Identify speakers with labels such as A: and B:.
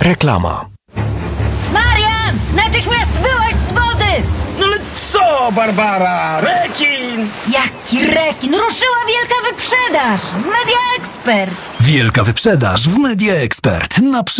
A: Reklama.
B: Marian! Natychmiast wyłaź z wody!
C: No ale co, Barbara? Rekin!
B: Jaki rekin! Ruszyła wielka wyprzedaż w Media Expert!
D: Wielka wyprzedaż w Media Expert.